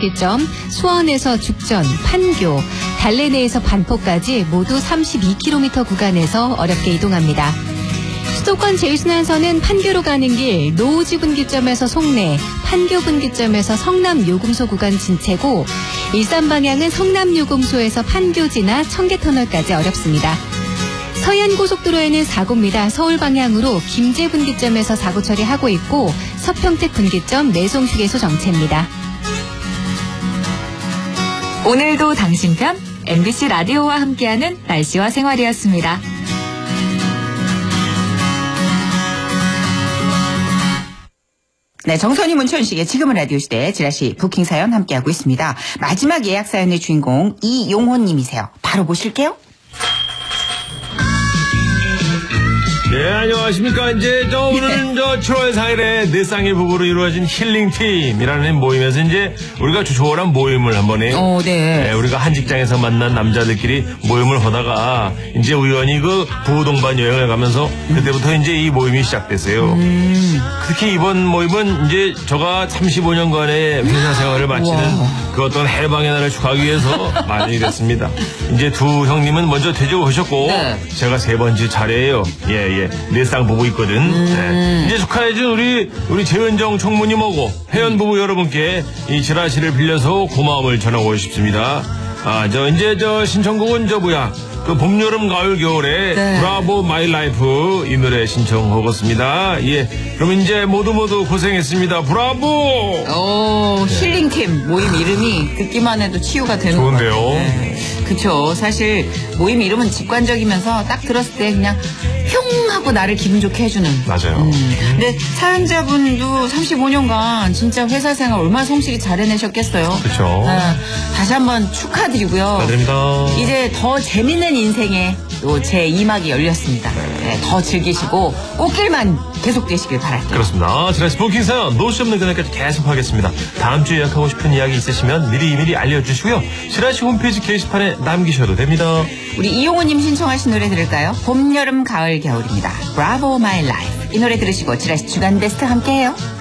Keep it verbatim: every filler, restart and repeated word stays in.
분기점, 수원에서 죽전, 판교, 달래내에서 반포까지 모두 삼십이 킬로미터 구간에서 어렵게 이동합니다. 수도권 제일순환선은 판교로 가는 길 노우지 분기점에서 송내, 판교 분기점에서 성남 요금소 구간 진체고 일산 방향은 성남 요금소에서 판교 지나 청계터널까지 어렵습니다. 서해안고속도로에는 사고입니다. 서울 방향으로 김제 분기점에서 사고 처리하고 있고 서평택 분기점 내송 휴게소 정체입니다. 오늘도 당신 편 엠비씨 라디오와 함께하는 날씨와 생활이었습니다. 네, 정선희 문천식의 지금은 라디오 시대 지라시 부킹 사연 함께하고 있습니다. 마지막 예약 사연의 주인공 이용호님이세요. 바로 모실게요. 네, 안녕하십니까. 이제, 저, 오늘은 저 칠월 사일에 내 쌍의 부부로 이루어진 힐링팀이라는 모임에서 이제 우리가 조촐한 모임을 한번 해요. 어, 네. 네, 우리가 한 직장에서 만난 남자들끼리 모임을 하다가 이제 우연히 그 부부 동반 여행을 가면서 그때부터 이제 이 모임이 시작됐어요. 음. 특히 이번 모임은 이제 저가 삼십오 년간의 회사 생활을 마치는 우와. 그 어떤 해방의 날을 축하하기 위해서 마련이 됐습니다. 이제 두 형님은 먼저 퇴직을 하셨고 네. 제가 세 번째 차례예요. 예, 예. 내 쌍 부부 있거든. 음. 네. 이제 축하해준 우리 우리 재은정 총무님하고 회원 부부 여러분께 이 지라시를 빌려서 고마움을 전하고 싶습니다. 아, 저 이제 저 신청곡은 저 뭐야? 그 봄, 여름, 가을, 겨울에 네. 브라보 마이 라이프 이 노래 신청하겠습니다. 예. 그럼 이제 모두 모두 고생했습니다. 브라보! 오, 네. 힐링팀 모임 이름이 듣기만 해도 치유가 되는 것 같아요. 좋은데요? 네. 그쵸. 사실 모임 이름은 직관적이면서 딱 들었을 때 그냥 흉 하고 나를 기분 좋게 해주는. 맞아요. 음. 근데 사연자분도 삼십오 년간 진짜 회사 생활 얼마나 성실히 잘 해내셨겠어요. 그렇죠. 아, 다시 한번 축하드리고요. 축하드립니다. 이제 더 재밌는 인생에 또 제이 막이 열렸습니다. 네, 더 즐기시고 꽃길만 계속되시길 바랄게요. 그렇습니다. 지라시 부킹 사연 노시 없는 그날까지 계속 하겠습니다. 다음 주에 예약하고 싶은 이야기 있으시면 미리 미리 알려주시고요. 지라시 홈페이지 게시판에 남기셔도 됩니다. 우리 이용호님 신청하신 노래 들을까요? 봄, 여름, 가을, 겨울입니다. 브라보 마이 라이프. 이 노래 들으시고 지라시 주간 베스트 함께해요.